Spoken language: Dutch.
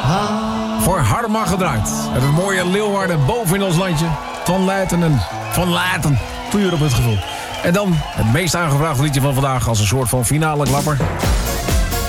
Voor Harma gedraaid. Met het mooie Leeuwarden boven in ons landje. Van Luiten en Van Laten. Puur op het gevoel. En dan het meest aangevraagde liedje van vandaag als een soort van finale klapper.